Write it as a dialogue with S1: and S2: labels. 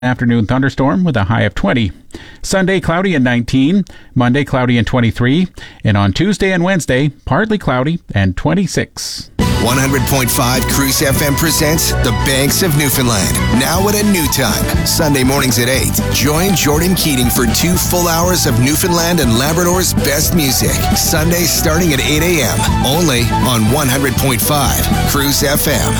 S1: Afternoon thunderstorm with a high of 20. Sunday, cloudy and 19. Monday, cloudy and 23. And on Tuesday and Wednesday, partly cloudy and 26.
S2: 100.5 Cruise FM presents The Banks of Newfoundland. Now at a new time. Sunday mornings at 8. Join Jordan Keating for 2 full hours of Newfoundland and Labrador's best music. Sundays starting at 8 a.m. Only on 100.5 Cruise FM.